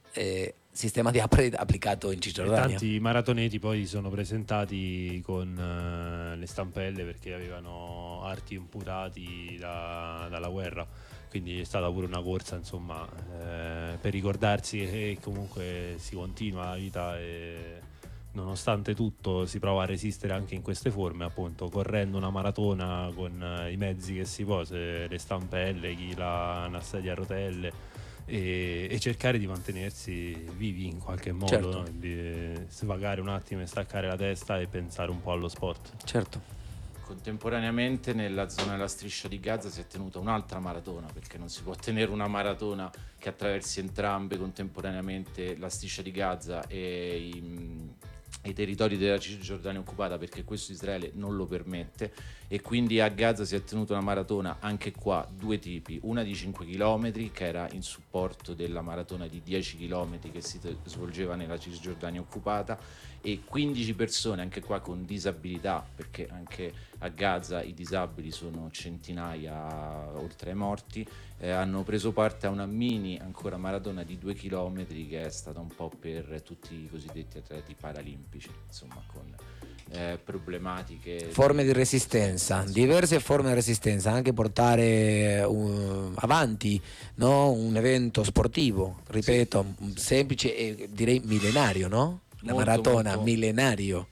sistema di upgrade applicato in Cisgiordania. Tanti maratoneti poi sono presentati con le stampelle perché avevano arti imputati dalla guerra, quindi è stata pure una corsa, insomma, per ricordarsi che comunque si continua la vita e nonostante tutto si prova a resistere anche in queste forme, appunto correndo una maratona con i mezzi che si può, le stampelle, chi la una sedia a rotelle, e cercare di mantenersi vivi in qualche modo, certo, no? Di svagare un attimo e staccare la testa e pensare un po' allo sport. Certo. Contemporaneamente nella zona della striscia di Gaza si è tenuta un'altra maratona, perché non si può tenere una maratona che attraversi entrambe contemporaneamente, la striscia di Gaza e i territori della Cisgiordania occupata, perché questo Israele non lo permette, e quindi a Gaza si è tenuta una maratona, anche qua due tipi, una di 5 km che era in supporto della maratona di 10 km che si svolgeva nella Cisgiordania occupata, e 15 persone anche qua con disabilità, perché anche a Gaza i disabili sono centinaia oltre ai morti, hanno preso parte a una mini ancora maratona di 2 km che è stata un po' per tutti i cosiddetti atleti paralimpici, insomma, con problematiche, forme di resistenza, diverse forme di resistenza, anche portare avanti, no? Un evento sportivo, ripeto, semplice e direi millenario, no? La maratona millenario.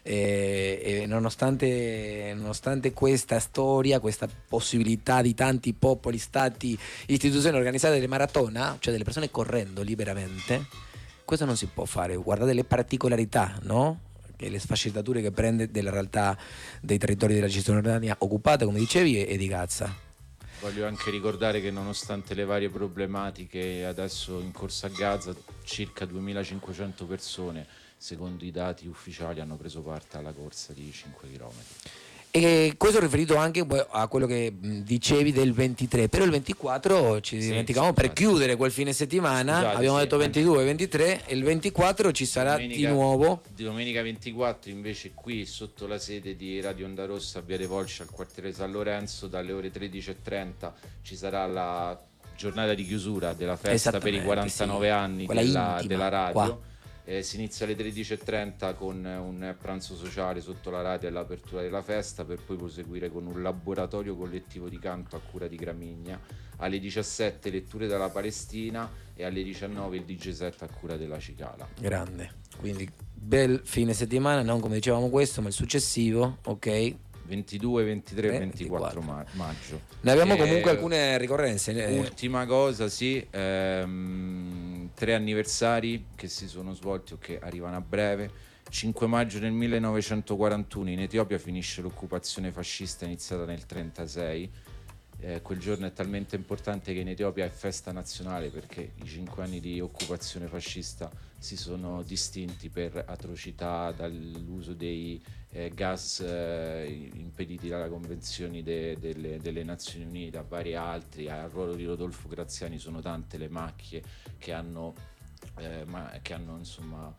E nonostante questa storia, questa possibilità di tanti popoli, stati, istituzioni organizzate delle maratona, cioè delle persone correndo liberamente, questo non si può fare. Guardate le particolarità, no? E le sfaccettature che prende della realtà dei territori della Cisgiordania occupata, come dicevi, e di Gaza. Voglio anche ricordare che nonostante le varie problematiche adesso in corso a Gaza, circa 2500 persone, secondo i dati ufficiali, hanno preso parte alla corsa di 5 km. E questo è riferito anche a quello che dicevi del 23, però il 24 ci dimenticavamo, per chiudere quel fine settimana, abbiamo detto 22, 23 e il 24 ci sarà di nuovo. Domenica 24 invece qui sotto la sede di Radio Onda Rossa a Via dei Volsci al quartiere San Lorenzo dalle ore 13:30 ci sarà la giornata di chiusura della festa per i 49 anni della radio. Qua. Si inizia alle 13:30 con un pranzo sociale sotto la radio all'apertura della festa, per poi proseguire con un laboratorio collettivo di canto a cura di Gramigna, alle 17 letture dalla Palestina e alle 19 il DJ set a cura della Cicala. Grande, quindi bel fine settimana, non come dicevamo questo ma il successivo, ok? 22, 23 e 24 maggio. Ne abbiamo comunque alcune ricorrenze. Ultima cosa, sì, 3 anniversari che si sono svolti o che arrivano a breve. 5 maggio del 1941 in Etiopia finisce l'occupazione fascista iniziata nel 1936. Quel giorno è talmente importante che in Etiopia è festa nazionale, perché i 5 anni di occupazione fascista si sono distinti per atrocità, dall'uso dei gas impediti dalla convenzione delle Nazioni Unite a vari altri. Al ruolo di Rodolfo Graziani sono tante le macchie che hanno insomma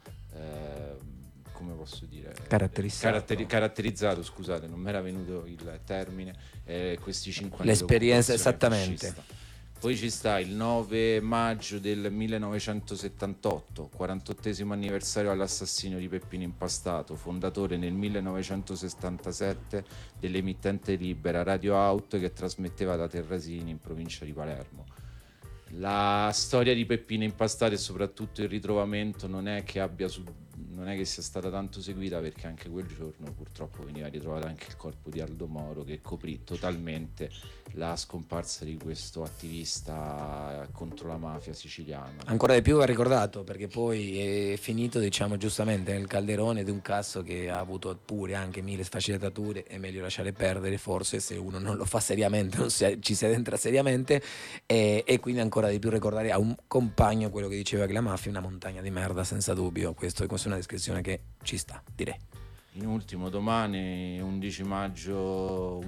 come posso dire, caratterizzato, scusate, non mi era venuto il termine, questi 5 anni l'esperienza, esattamente fascista. Poi ci sta il 9 maggio del 1978, 48esimo anniversario all'assassinio di Peppino Impastato, fondatore nel 1967 dell'emittente libera Radio Out che trasmetteva da Terrasini in provincia di Palermo. La storia di Peppino Impastato e soprattutto il ritrovamento non è che sia stata tanto seguita, perché anche quel giorno purtroppo veniva ritrovato anche il corpo di Aldo Moro, che coprì totalmente la scomparsa di questo attivista contro la mafia siciliana. Ancora di più va ricordato, perché poi è finito, diciamo giustamente, nel calderone di un caso che ha avuto pure anche 1000 sfaccettature. È meglio lasciare perdere, forse, se uno non lo fa seriamente, non ci si addentra seriamente, e quindi ancora di più ricordare a un compagno quello che diceva, che la mafia è una montagna di merda, senza dubbio. Questa è una descrizione che ci sta, direi. In ultimo, domani, l'11 maggio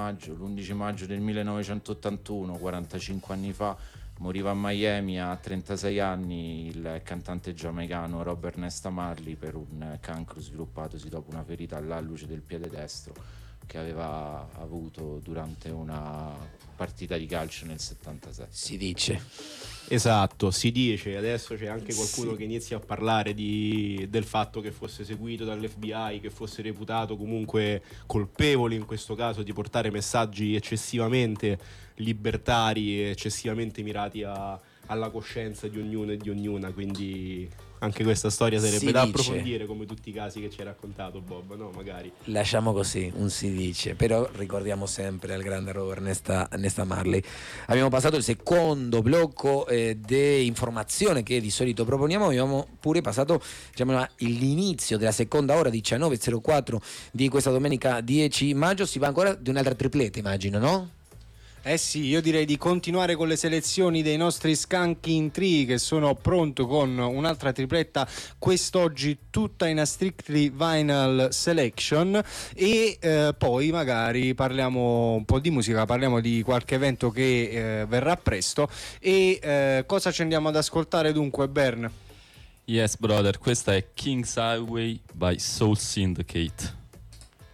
del 1981, 45 anni fa, moriva a Miami a 36 anni il cantante giamaicano Robert Nesta Marley per un cancro sviluppatosi dopo una ferita all'alluce del piede destro. che aveva avuto durante una partita di calcio nel 77. Si dice. Esatto, si dice. Adesso c'è anche qualcuno che inizia a parlare del fatto che fosse seguito dall'FBI, che fosse reputato comunque colpevole in questo caso di portare messaggi eccessivamente libertari e eccessivamente mirati alla coscienza di ognuno e di ognuna, quindi anche questa storia sarebbe da approfondire, come tutti i casi che ci hai raccontato, Bob, no? Magari Lasciamo così, un si dice, però ricordiamo sempre al grande Robert Nesta Marley. Abbiamo passato il secondo blocco di informazione che di solito proponiamo, abbiamo pure passato, diciamo, l'inizio della seconda ora 19.04 di questa domenica 10 maggio. Si va ancora di un'altra tripletta, immagino, no? Eh sì, io direi di continuare con le selezioni dei nostri Skanking Tree, che sono pronto con un'altra tripletta quest'oggi tutta in a Strictly Vinyl Selection, e poi magari parliamo un po' di musica, parliamo di qualche evento che verrà presto. E cosa ci andiamo ad ascoltare dunque, Bern? Yes brother, questa è King's Highway by Soul Syndicate.